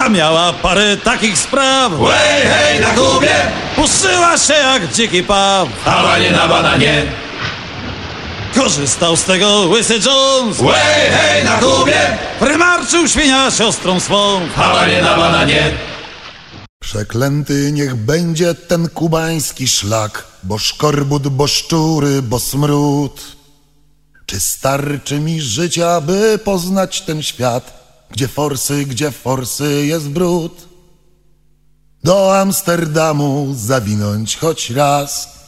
Ta miała parę takich spraw. Łej, hej, na Kubie, Puszyła się jak dziki paw. a nie na bananie. Korzystał z tego łysy Jones. Łej, hej, na Kubie, Prymarczył świnia siostrą swą. a nie na bananie. Przeklęty niech będzie ten kubański szlak, bo szkorbut, bo szczury, bo smród. Czy starczy mi życia, by poznać ten świat, gdzie forsy jest brud? Do Amsterdamu zawinąć choć raz,